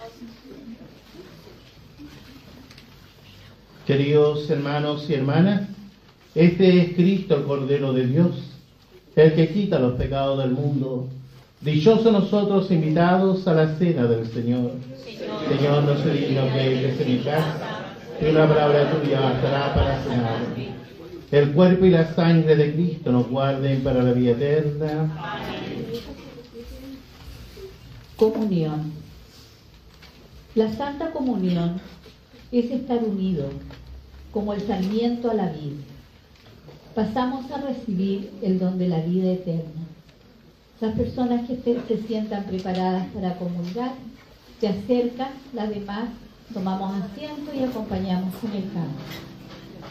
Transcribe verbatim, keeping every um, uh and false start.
Queridos hermanos y hermanas, este es Cristo, el Cordero de Dios, el que quita los pecados del mundo. Dichosos nosotros invitados a la cena del Señor. Señor, Señor no soy digno que entres en mi casa, y una palabra tuya bastará para cenar. El cuerpo y la sangre de Cristo nos guarden para la vida eterna. Amén. Comunión. La Santa Comunión es estar unidos como el sarmiento a la vid. Pasamos a recibir el don de la vida eterna. Las personas que se, se sientan preparadas para comulgar se acercan, las demás tomamos asiento y acompañamos con el canto.